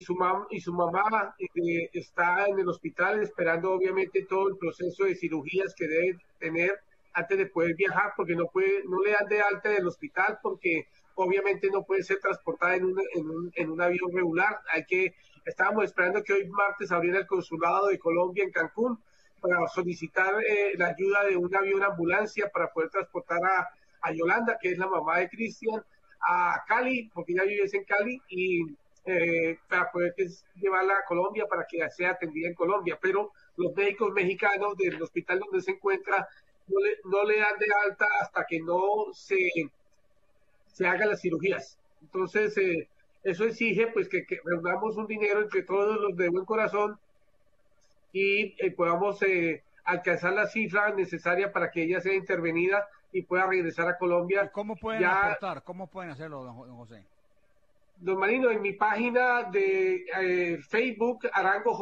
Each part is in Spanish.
su mamá está en el hospital esperando obviamente todo el proceso de cirugías que debe tener antes de poder viajar, porque no le dan de alta del hospital, porque obviamente no puede ser transportada en un avión regular. Estábamos esperando que hoy martes abriera el consulado de Colombia en Cancún para solicitar la ayuda de un avión ambulancia para poder transportar a Yolanda, que es la mamá de Cristian, a Cali, porque ella vive en Cali, y para poder llevarla a Colombia para que sea atendida en Colombia. Pero los médicos mexicanos del hospital donde se encuentra no le dan de alta hasta que no se hagan las cirugías. Entonces, eso exige pues que reunamos un dinero entre todos los de buen corazón y podamos alcanzar la cifra necesaria para que ella sea intervenida y pueda regresar a Colombia. ¿Y cómo pueden aportar? ¿Cómo pueden hacerlo, don José? Don Marino, en mi página de Facebook, Arango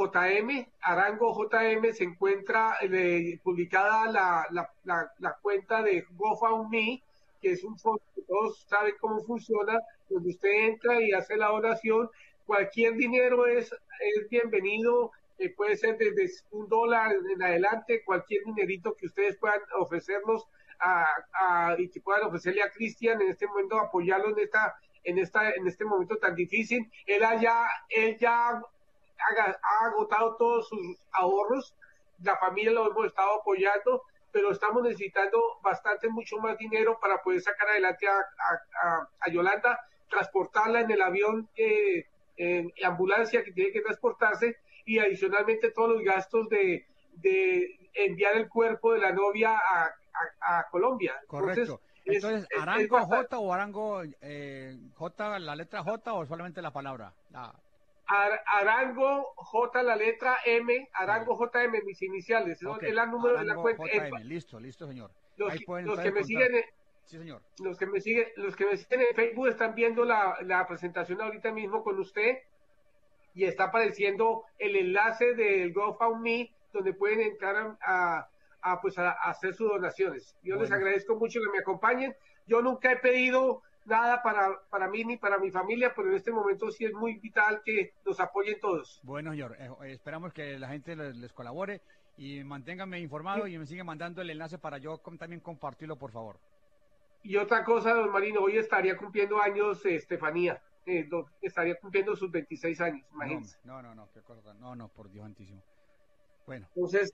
JM se encuentra publicada la cuenta de GoFundMe, que es un fondo que todos saben cómo funciona, donde usted entra y hace la donación. Cualquier dinero es bienvenido, puede ser desde $1 en adelante, cualquier dinerito que ustedes puedan ofrecernos y que puedan ofrecerle a Cristian en este momento, apoyarlo en este momento tan difícil. Él ya ha agotado todos sus ahorros, la familia lo hemos estado apoyando, pero estamos necesitando mucho más dinero para poder sacar adelante a Yolanda, transportarla en el avión en ambulancia que tiene que transportarse, y adicionalmente todos los gastos de enviar el cuerpo de la novia a Colombia. Correcto. Entonces, ¿Arango J o Arango J, la letra J o solamente la palabra? Arango J, la letra M, Arango JM, mis iniciales. Okay. Es la número de la Arango cuenta. JM. Listo, señor. Los que me siguen, sí, señor. Los que me siguen en Facebook están viendo la presentación ahorita mismo con usted, y está apareciendo el enlace del GoFundMe donde pueden entrar a hacer sus donaciones. Yo les agradezco mucho que me acompañen. Yo nunca he pedido nada para mí ni para mi familia, pero en este momento sí es muy vital que nos apoyen todos. Bueno, señor, esperamos que la gente les colabore y manténganme informado y me siguen mandando el enlace para yo también compartirlo, por favor. Y otra cosa, don Marino, hoy estaría cumpliendo años Estefanía. Estaría cumpliendo sus 26 años, imagínense. No, qué cosa. No, por Dios santísimo. Bueno. Entonces,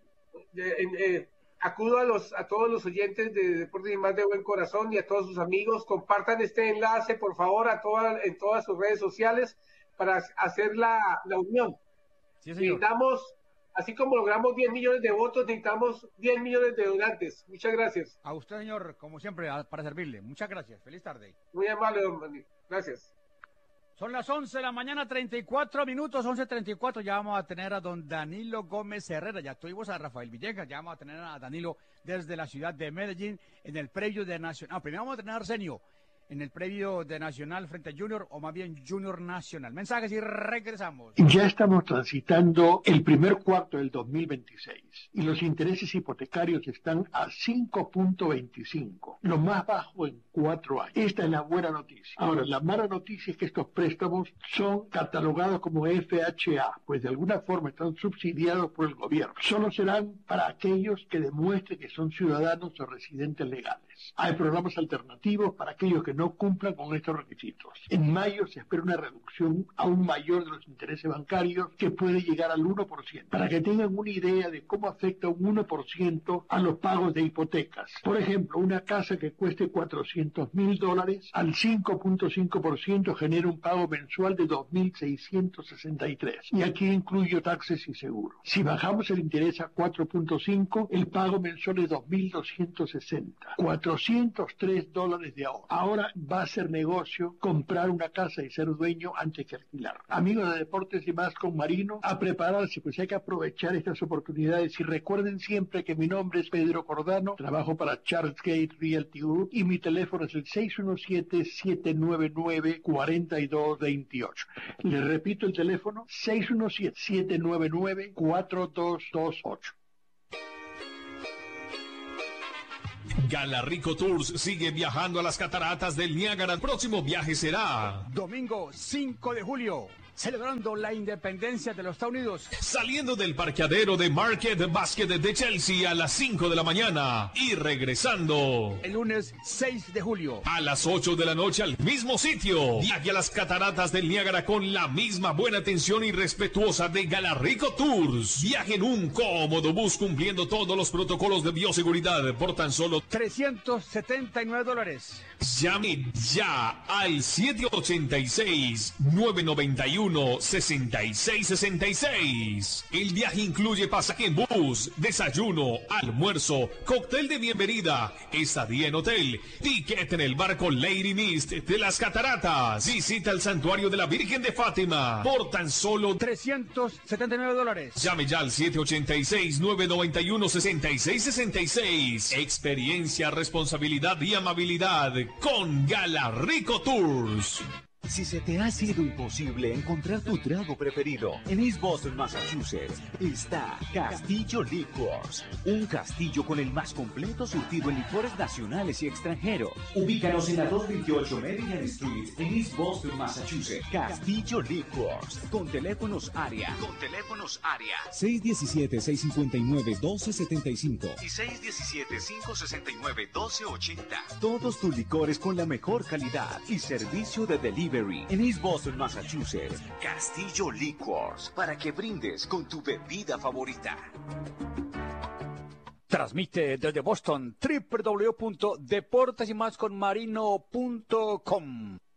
acudo a todos los oyentes de Deportes y Más de Buen Corazón y a todos sus amigos. Compartan este enlace, por favor, en todas sus redes sociales para hacer la unión. Sí, señor. Necesitamos, así como logramos 10 millones de votos, necesitamos 10 millones de donantes. Muchas gracias. A usted, señor, como siempre, para servirle. Muchas gracias. Feliz tarde. Muy amable, don Manuel. Gracias. Son las 11 de la mañana, 34 minutos, 11:34. Ya vamos a tener a don Danilo Gómez Herrera. Ya tuvimos a Rafael Villegas, ya vamos a tener a Danilo desde la ciudad de Medellín en el previo de Nacional. Primero vamos a tener a Arsenio en el previo de Nacional frente a Junior, o más bien Junior Nacional. Mensajes y regresamos. Ya estamos transitando el primer cuarto del 2026 y los intereses hipotecarios están a 5.25, lo más bajo en 4 años. Esta es la buena noticia. Ahora, la mala noticia es que estos préstamos son catalogados como FHA, pues de alguna forma están subsidiados por el gobierno. Solo serán para aquellos que demuestren que son ciudadanos o residentes legales. Hay programas alternativos para aquellos que no cumplan con estos requisitos. En mayo se espera una reducción aún mayor de los intereses bancarios que puede llegar al 1%. Para que tengan una idea de cómo afecta un 1% a los pagos de hipotecas. Por ejemplo, una casa que cueste $400,000 al 5.5% genera un pago mensual de $2,663. Y aquí incluyo taxes y seguros. Si bajamos el interés a 4.5, el pago mensual es $2,260. $403 de ahorro. Ahora va a ser negocio comprar una casa y ser dueño antes que alquilar. Amigos de Deportes y Más con Marino, a prepararse, pues hay que aprovechar estas oportunidades. Y recuerden siempre que mi nombre es Pedro Cordano, trabajo para Charles Gate Realty Group y mi teléfono es el 617-799-4228. Les repito el teléfono, 617-799-4228. Galarrico Tours sigue viajando a las cataratas del Niágara. El próximo viaje será domingo 5 de julio. celebrando la independencia de los Estados Unidos. Saliendo del parqueadero de Market Basket de Chelsea a las 5 de la mañana y regresando el lunes 6 de julio a las 8 de la noche al mismo sitio. Viaje a las cataratas del Niágara con la misma buena atención y respetuosa de Galarrico Tours. Viaje en un cómodo bus cumpliendo todos los protocolos de bioseguridad por tan solo $379. Llame ya al 786-991-6666. El viaje incluye pasaje en bus, desayuno, almuerzo, cóctel de bienvenida, estadía en hotel, ticket en el barco Lady Mist de las Cataratas, visita al santuario de la Virgen de Fátima por tan solo $379. Llame ya al 786-991-6666. Experiencia, responsabilidad y amabilidad con Galarrico Tours. Si se te ha sido imposible encontrar tu trago preferido, en East Boston, Massachusetts, está Castillo Liquors, un castillo con el más completo surtido en licores nacionales y extranjeros. Ubícanos en la 228 Maryland Street, en East Boston, Massachusetts. Castillo Liquors, con teléfonos área. 617-659-1275 y 617-569-1280. Todos tus licores con la mejor calidad y servicio de delivery. En East Boston, Massachusetts, Castillo Liquors, para que brindes con tu bebida favorita. Transmite desde Boston www.deportesymasconmarino.com.